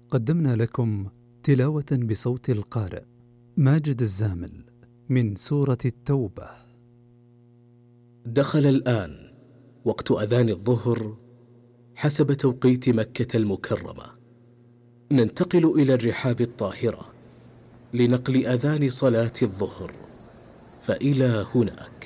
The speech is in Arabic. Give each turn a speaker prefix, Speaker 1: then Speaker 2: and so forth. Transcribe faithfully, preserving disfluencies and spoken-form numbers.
Speaker 1: قدمنا لكم تلاوة بصوت القارئ ماجد الزامل من سورة التوبة.
Speaker 2: دخل الآن وقت أذان الظهر حسب توقيت مكة المكرمة. ننتقل إلى الرحاب الطاهرة لنقل أذان صلاة الظهر، فإلى هناك.